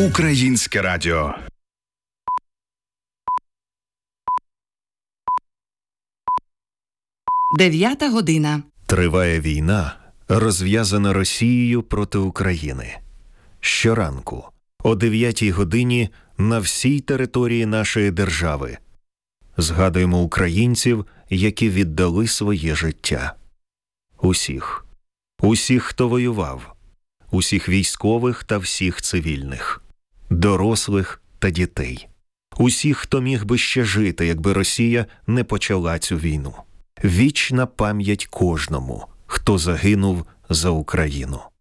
Українське радіо. Дев'ята година. Триває війна, розв'язана Росією проти України. Щоранку, о 9-й годині, на всій території нашої держави згадуємо українців, які віддали своє життя. Усіх. Усіх, хто воював. Усіх військових та всіх цивільних. Дорослих та дітей. Усіх, хто міг би ще жити, якби Росія не почала цю війну. Вічна пам'ять кожному, хто загинув за Україну.